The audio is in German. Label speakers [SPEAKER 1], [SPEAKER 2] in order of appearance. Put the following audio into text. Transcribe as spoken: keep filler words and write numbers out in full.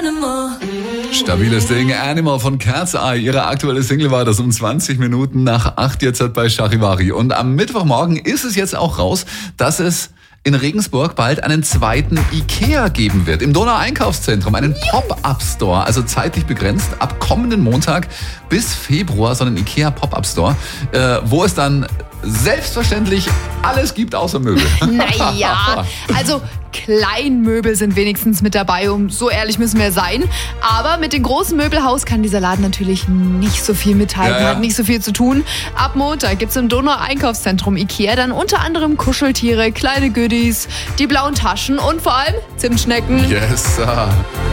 [SPEAKER 1] Stabiles Ding, Animal von Cat's Eye. Ihre aktuelle Single war das um zwanzig Minuten nach acht jetzt bei Charivari. Und am Mittwochmorgen ist es jetzt auch raus, dass es in Regensburg bald einen zweiten Ikea geben wird. Im Donau-Einkaufszentrum, einen Pop-Up-Store, also zeitlich begrenzt, ab kommenden Montag bis Februar, so einen Ikea Pop-Up-Store, äh, wo es dann selbstverständlich alles gibt außer Möbel.
[SPEAKER 2] Naja, also Kleinmöbel sind wenigstens mit dabei, um so ehrlich müssen wir sein. Aber mit dem großen Möbelhaus kann dieser Laden natürlich nicht so viel mithalten,
[SPEAKER 1] ja, ja.
[SPEAKER 2] hat nicht so viel zu tun. Ab Montag gibt's im Donau-Einkaufszentrum Ikea dann unter anderem Kuscheltiere, kleine Goodies, die blauen Taschen und vor allem Zimtschnecken.
[SPEAKER 1] Yes, sir.